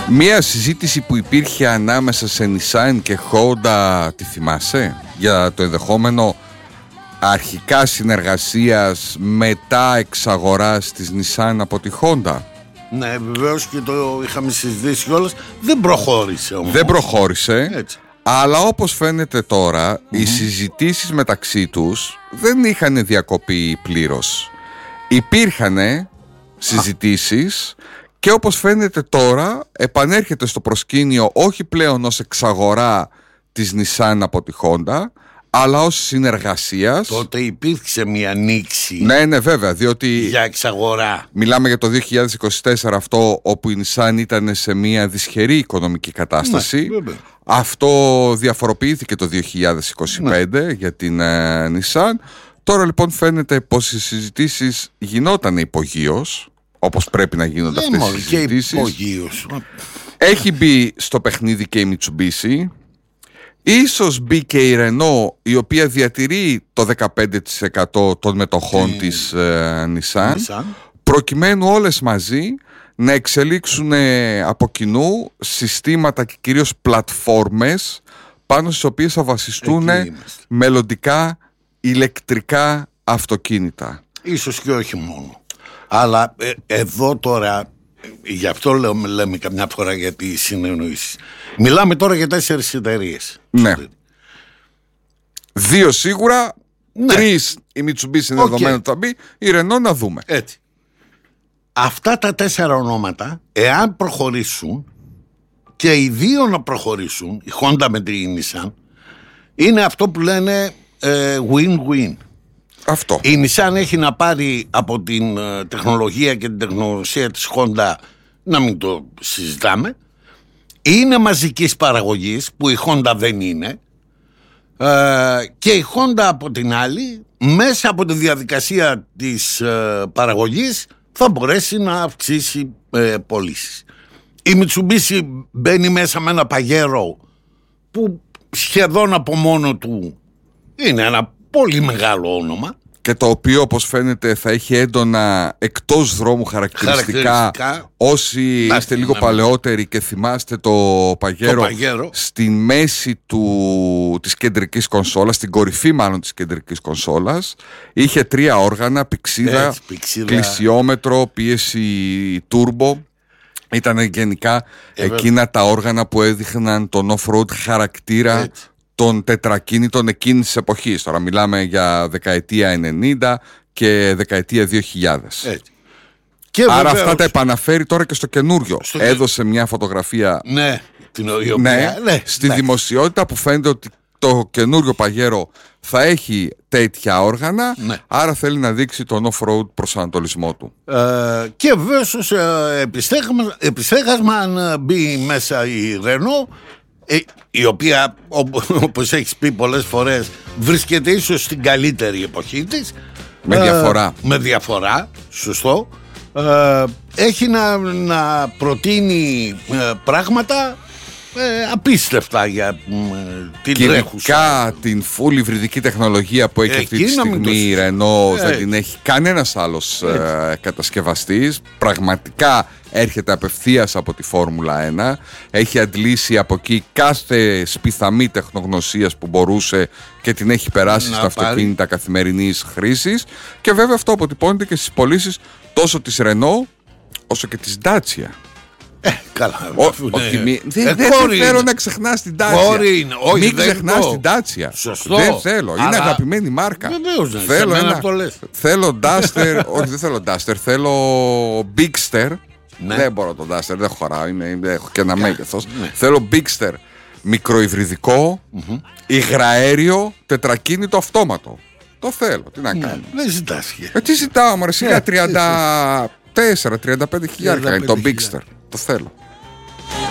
Μία συζήτηση που υπήρχε ανάμεσα σε Nissan και Honda, τη θυμάσαι, για το ενδεχόμενο αρχικά συνεργασίας μετά εξαγοράς της Nissan από τη Honda. Ναι, βεβαίως, και το είχαμε συζητήσει κιόλας. Δεν προχώρησε όμως. Δεν προχώρησε. Έτσι. Αλλά όπως φαίνεται τώρα, οι συζητήσεις μεταξύ τους δεν είχαν διακοπεί πλήρως. Υπήρχαν συζητήσεις και όπως φαίνεται τώρα επανέρχεται στο προσκήνιο όχι πλέον ως εξαγορά της Nissan από τη Honda, αλλά ως συνεργασίας. Τότε υπήρξε μια ανοίξη. Ναι, βέβαια, διότι για εξαγορά. μιλάμε για το 2024 αυτό, όπου η Nissan ήταν σε μια δυσχερή οικονομική κατάσταση. Ναι, αυτό διαφοροποιήθηκε το 2025 για την Nissan. Τώρα λοιπόν φαίνεται πως οι συζητήσεις γινόταν υπογείως, όπως πρέπει να γίνονται αυτές οι συζητήσεις. Έχει μπει στο παιχνίδι και η Mitsubishi. Ίσως μπει και η Renault, η οποία διατηρεί το 15% των μετοχών της Nissan, προκειμένου όλες μαζί να εξελίξουν από κοινού συστήματα και κυρίως πλατφόρμες πάνω στις οποίες θα βασιστούν μελλοντικά ηλεκτρικά αυτοκίνητα. Ίσως και όχι μόνο. Αλλά εδώ τώρα, γι' αυτό λέμε καμιά φορά για τις συνεννοήσεις. Μιλάμε τώρα για 4 εταιρείες. Ναι. 2 σίγουρα, 3 η Mitsubishi είναι δεδομένο ότι θα μπει, η Renault να δούμε. Έτσι. Αυτά τα 4 ονόματα, εάν προχωρήσουν και οι 2 να προχωρήσουν, η Honda με την Nissan, είναι αυτό που λένε win-win. Αυτό. Η Nissan έχει να πάρει από την τεχνολογία και την τεχνογνωσία της Honda, να μην το συζητάμε. Είναι μαζικής παραγωγής, που η Honda δεν είναι, και η Honda από την άλλη, μέσα από τη διαδικασία της παραγωγής, θα μπορέσει να αυξήσει πωλήσεις. Η Mitsubishi μπαίνει μέσα με ένα παγέρο που σχεδόν από μόνο του είναι ένα πολύ μεγάλο όνομα, και το οποίο όπως φαίνεται θα έχει έντονα εκτός δρόμου χαρακτηριστικά. Όσοι είστε λίγο παλαιότεροι και θυμάστε το παγέρο στη μέση της κεντρικής κονσόλας, στην κορυφή μάλλον της κεντρικής κονσόλας, είχε 3 όργανα, πηξίδα, κλεισιόμετρο, πίεση turbo. Ήταν γενικά εκείνα τα όργανα που έδειχναν τον off-road χαρακτήρα των τετρακίνητων εκείνης της εποχής. Τώρα μιλάμε για δεκαετία 90 και δεκαετία 2000. Και άρα βεβαίως, αυτά τα επαναφέρει τώρα και στο καινούριο. Έδωσε μια φωτογραφία στη δημοσιότητα που φαίνεται ότι το καινούριο παγέρο θα έχει τέτοια όργανα, άρα θέλει να δείξει τον off-road προσανατολισμό του. Και βεβαίως ως επιστέγασμα, αν μπει μέσα η Renault, η οποία, όπως έχεις πει πολλές φορές, βρίσκεται ίσως στην καλύτερη εποχή της, με διαφορά, σωστό, έχει να προτείνει πράγματα απίστευτα για την τρέχουσα. Ειδικά την full υβριδική τεχνολογία που έχει αυτή τη στιγμή η Renault δεν την έχει κανένας άλλος κατασκευαστής. Πραγματικά έρχεται απευθείας από τη Φόρμουλα 1. Έχει αντλήσει από εκεί κάθε σπιθαμή τεχνογνωσίας που μπορούσε και την έχει περάσει στα αυτοκίνητα καθημερινής χρήσης. Και βέβαια αυτό αποτυπώνεται και στις πωλήσεις τόσο της Renault όσο και της Dacia. Καλά. Δεν θέλω να ξεχνάς την Dacia. Μην ξεχνάς την Dacia. Δεν θέλω. Είναι αγαπημένη μάρκα. Θέλω Duster. Όχι, δεν θέλω Duster. Θέλω Bigster. Δεν μπορώ το Duster. Δεν χωράω. Έχω και ένα μέγεθος. Θέλω Bigster. Μικροϊβριδικό, υγραέριο, τετρακίνητο αυτόματο. Το θέλω. Τι να κάνω. Δεν ζητάς. Τι ζητάω, μωρέ. Σιγά 34-35 χιλιάρικα είναι το Bigster. Το θέλω.